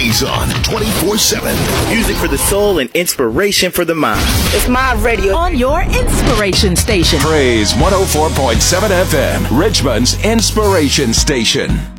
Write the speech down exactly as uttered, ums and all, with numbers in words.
Stays on twenty-four seven. Music for the soul and inspiration for the mind. It's my radio. On your inspiration station. Praise one oh four point seven F M, Richmond's inspiration station.